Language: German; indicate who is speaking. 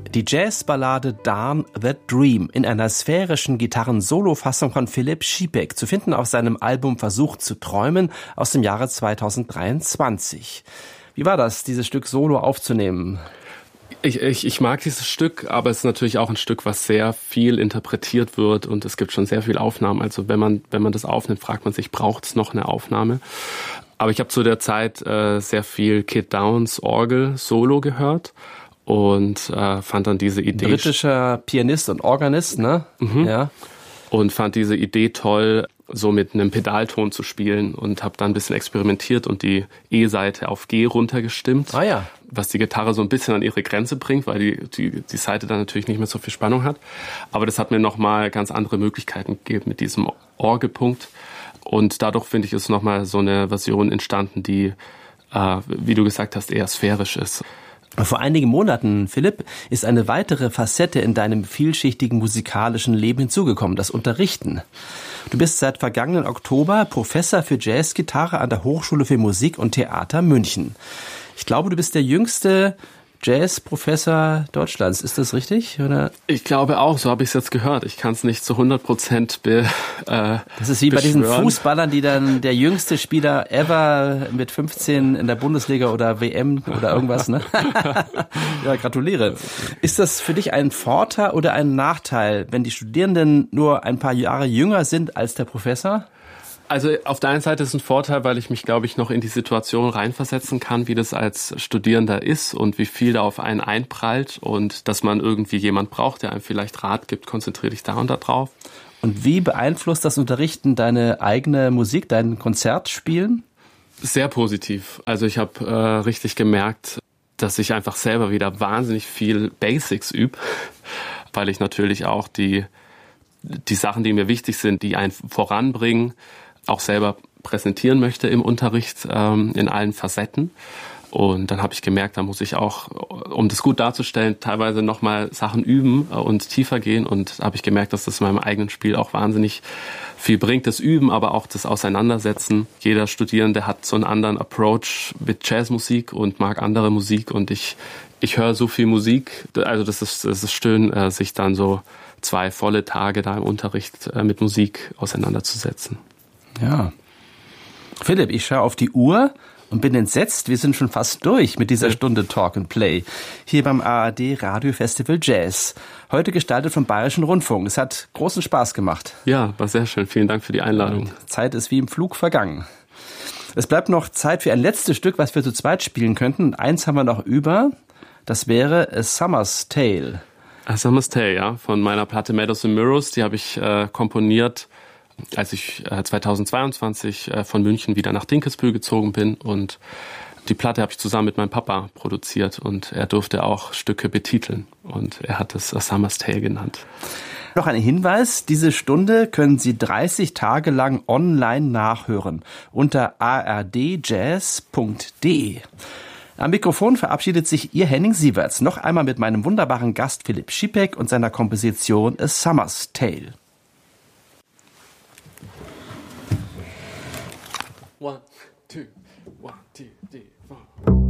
Speaker 1: Die Jazzballade Darn That Dream in einer sphärischen Gitarren-Solo-Fassung von Philipp Šípek, zu finden auf seinem Album Versucht zu träumen aus dem Jahre 2023. Wie war das, dieses Stück solo aufzunehmen?
Speaker 2: Ich mag dieses Stück, aber es ist natürlich auch ein Stück, was sehr viel interpretiert wird und es gibt schon sehr viele Aufnahmen. Also wenn man das aufnimmt, fragt man sich, braucht es noch eine Aufnahme? Aber ich habe zu der Zeit sehr viel Kid Downs Orgel Solo gehört und fand dann diese Idee...
Speaker 1: Britischer Pianist und Organist, ne?
Speaker 2: Mhm.
Speaker 1: Ja.
Speaker 2: Und fand diese Idee toll, so mit einem Pedalton zu spielen und habe dann ein bisschen experimentiert und die E-Seite auf G runtergestimmt.
Speaker 1: Ah ja.
Speaker 2: Was die Gitarre so ein bisschen an ihre Grenze bringt, weil die Seite dann natürlich nicht mehr so viel Spannung hat. Aber das hat mir nochmal ganz andere Möglichkeiten gegeben mit diesem Orgelpunkt. Und dadurch, finde ich, ist nochmal so eine Version entstanden, die, wie du gesagt hast, eher sphärisch ist.
Speaker 1: Vor einigen Monaten, Philipp, ist eine weitere Facette in deinem vielschichtigen musikalischen Leben hinzugekommen, das Unterrichten. Du bist seit vergangenen Oktober Professor für Jazzgitarre an der Hochschule für Musik und Theater München. Ich glaube, du bist der jüngste Jazzprofessor Deutschlands. Ist das richtig? Oder?
Speaker 2: Ich glaube auch, so habe ich es jetzt gehört. Ich kann es nicht zu 100%
Speaker 1: Das ist wie bei diesen Fußballern, die dann der jüngste Spieler ever mit 15 in der Bundesliga oder WM oder irgendwas, ne? Ja, gratuliere. Ist das für dich ein Vorteil oder ein Nachteil, wenn die Studierenden nur ein paar Jahre jünger sind als der Professor?
Speaker 2: Also auf der einen Seite ist es ein Vorteil, weil ich mich, glaube ich, noch in die Situation reinversetzen kann, wie das als Studierender ist und wie viel da auf einen einprallt und dass man irgendwie jemand braucht, der einem vielleicht Rat gibt, konzentriere dich da und da drauf.
Speaker 1: Und wie beeinflusst das Unterrichten deine eigene Musik, dein Konzertspielen?
Speaker 2: Sehr positiv. Also ich habe richtig gemerkt, dass ich einfach selber wieder wahnsinnig viel Basics übe, weil ich natürlich auch die Sachen, die mir wichtig sind, die einen voranbringen, auch selber präsentieren möchte im Unterricht in allen Facetten. Und dann habe ich gemerkt, da muss ich auch, um das gut darzustellen, teilweise nochmal Sachen üben und tiefer gehen. Und habe ich gemerkt, dass das in meinem eigenen Spiel auch wahnsinnig viel bringt, das Üben, aber auch das Auseinandersetzen. Jeder Studierende hat so einen anderen Approach mit Jazzmusik und mag andere Musik. Und ich höre so viel Musik. Also das ist schön, sich dann so 2 volle Tage da im Unterricht mit Musik auseinanderzusetzen.
Speaker 1: Ja. Philipp, ich schaue auf die Uhr und bin entsetzt. Wir sind schon fast durch mit dieser Stunde Talk and Play hier beim ARD Radio Festival Jazz. Heute gestaltet vom Bayerischen Rundfunk. Es hat großen Spaß gemacht.
Speaker 2: Ja, war sehr schön. Vielen Dank für die Einladung.
Speaker 1: Und Zeit ist wie im Flug vergangen. Es bleibt noch Zeit für ein letztes Stück, was wir zu zweit spielen könnten. Und eins haben wir noch über. Das wäre A Summer's Tale.
Speaker 2: A Summer's Tale, ja, von meiner Platte Meadows and Mirrors. Die habe ich komponiert, als ich 2022 von München wieder nach Dinkelsbühl gezogen bin. Und die Platte habe ich zusammen mit meinem Papa produziert. Und er durfte auch Stücke betiteln. Und er hat es A Summer's Tale genannt.
Speaker 1: Noch ein Hinweis, diese Stunde können Sie 30 Tage lang online nachhören unter ardjazz.de. Am Mikrofon verabschiedet sich Ihr Henning Sieverts. Noch einmal mit meinem wunderbaren Gast Philipp Šípek und seiner Komposition A Summer's Tale.
Speaker 2: 1, 2, 1, 2, 3, 4.